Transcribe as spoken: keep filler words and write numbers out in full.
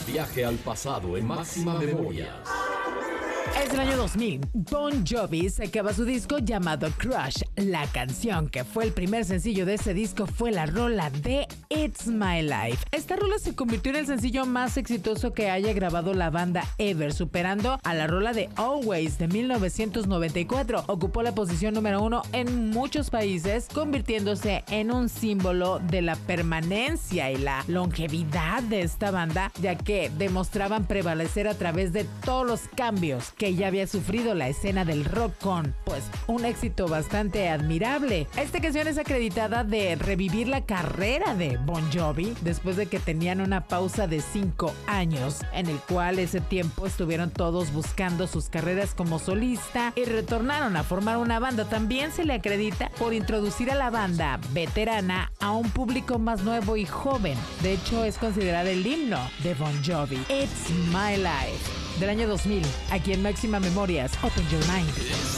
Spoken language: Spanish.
Viaje al pasado en Máxima Memorias. Es el año dos mil. Bon Jovi sacaba su disco llamado Crush. La canción que fue el primer sencillo de ese disco fue la rola de It's My Life. Esta rola se convirtió en el sencillo más exitoso que haya grabado la banda ever, superando a la rola de Always de mil novecientos noventa y cuatro. Ocupó la posición número uno en muchos países, convirtiéndose en un símbolo de la permanencia y la longevidad de esta banda, ya que demostraban prevalecer a través de todos los cambios que ya había sufrido la escena del rock con, pues, un éxito bastante admirable. Esta canción es acreditada de revivir la carrera de Bon Jovi después de que tenían una pausa de cinco años, en el cual ese tiempo estuvieron todos buscando sus carreras como solista y retornaron a formar una banda. También se le acredita por introducir a la banda veterana a un público más nuevo y joven. De hecho, es considerada el himno de Bon Jovi. It's My Life, del año dos mil, aquí en Máxima Memorias. Open Your Mind.